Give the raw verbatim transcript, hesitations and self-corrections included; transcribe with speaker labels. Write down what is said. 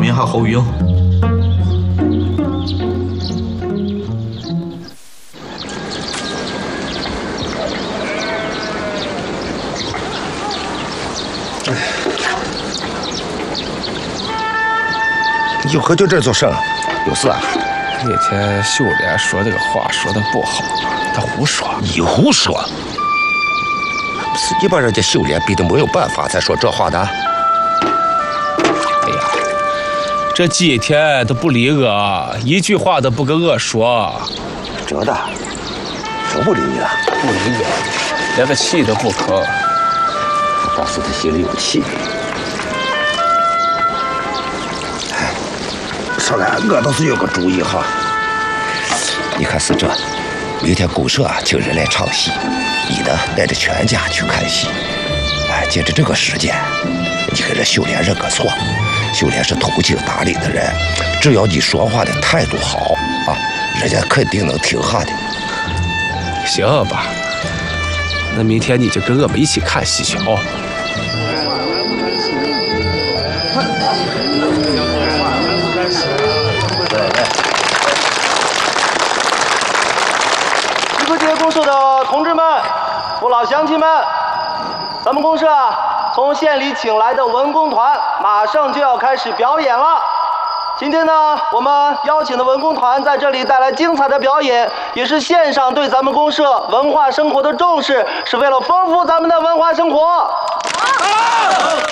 Speaker 1: 明下后营。
Speaker 2: 又何就这做甚？有事啊？
Speaker 3: 那天秀莲说这个话说的不好，他胡说。
Speaker 2: 你胡说？不是你把人家秀莲逼得没有办法才说这话的？哎
Speaker 3: 呀，这几天都不理我，一句话都不跟我说。
Speaker 2: 真的？真不理你了？
Speaker 3: 不理我，连个气都不吭。
Speaker 2: 倒是他心里有气。少来，我倒是有个主意哈。你看是这，明天公社请人来唱戏，你呢带着全家去看戏。哎，借着这个时间，你给这秀莲认个错。秀莲是通情达理的人，只要你说话的态度好啊，人家肯定能听下的。
Speaker 3: 行吧，那明天你就跟我们一起看戏去哦。
Speaker 4: 一个街公社的同志们、父老乡亲们，咱们公社啊，从县里请来的文工团马上就要开始表演了。今天呢，我们邀请的文工团在这里带来精彩的表演，也是献上对咱们公社文化生活的重视，是为了丰富咱们的文化生活。好。